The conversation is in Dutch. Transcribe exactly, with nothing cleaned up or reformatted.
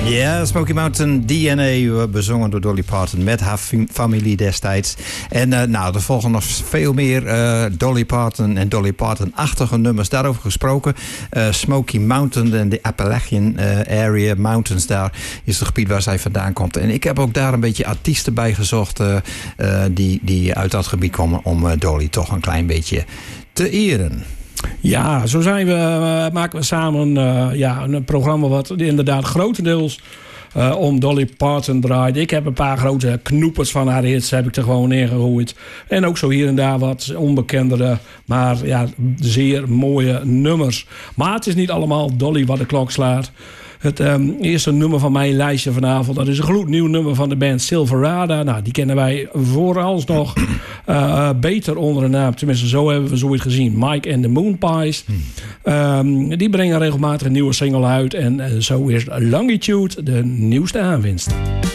Ja, Smoky Mountain D N A, bezongen door Dolly Parton met haar familie destijds. En uh, nou, er volgen nog veel meer uh, Dolly Parton en Dolly Parton-achtige nummers. Daarover gesproken. Uh, Smoky Mountain en de Appalachian uh, Area Mountains, daar is het gebied waar zij vandaan komt. En ik heb ook daar een beetje artiesten bij gezocht uh, uh, die, die uit dat gebied komen om uh, Dolly toch een klein beetje te eren. Ja, zo zijn we, uh, maken we samen uh, ja, een programma wat inderdaad grotendeels uh, om Dolly Parton draait. Ik heb een paar grote knoepers van haar hits heb ik er gewoon ingegooid. En ook zo hier en daar wat onbekendere, maar ja, zeer mooie nummers. Maar het is niet allemaal Dolly wat de klok slaat. Het um, eerste nummer van mijn lijstje vanavond, dat is een gloednieuw nummer van de band Silverado. Nou, die kennen wij vooralsnog uh, beter onder de naam. Tenminste, zo hebben we zoiets gezien. Mike and the Moonpies. Um, die brengen regelmatig een nieuwe single uit. En uh, zo is Longitude de nieuwste aanwinst.